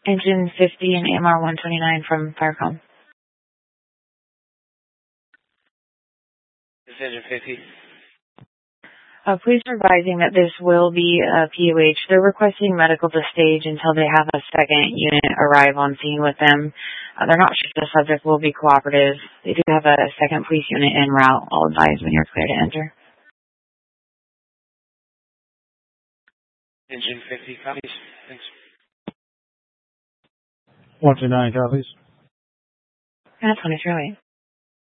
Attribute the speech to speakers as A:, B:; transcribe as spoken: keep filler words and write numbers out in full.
A: Engine fifty and A M R one twenty-nine from Firecom.
B: This is Engine fifty.
A: Uh, police are advising that this will be a P O H. They're requesting medical to stage until they have a second unit arrive on scene with them. Uh, they're not sure the subject will be cooperative. They do have a second police unit en route. I'll advise when you're clear to enter.
B: Engine fifty copies. Thanks.
C: one two nine copies.
A: That's twenty-three.